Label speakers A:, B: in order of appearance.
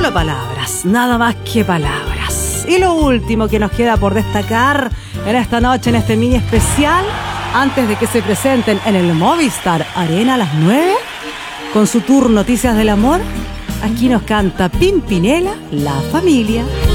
A: Solo palabras, nada más que palabras. Y lo último que nos queda por destacar en esta noche, en este mini especial, antes de que se presenten en el Movistar Arena a las 9, con su tour Noticias del Amor, aquí nos canta Pimpinela, La Familia.